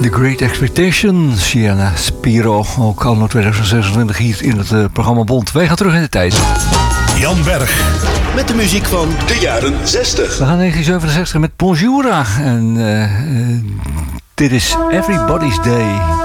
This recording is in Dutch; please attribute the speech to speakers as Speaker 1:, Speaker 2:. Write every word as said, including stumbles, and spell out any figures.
Speaker 1: The Great Expectations, Sienna Spiro, ook anno tweeduizend zesentwintig hier in het uh, programma Bond. Wij gaan terug in de tijd.
Speaker 2: Jan Berg met de muziek van de jaren zestig.
Speaker 1: We gaan negentien zevenenzestig met Bonjoura en uh, uh, dit is Everybody's Day.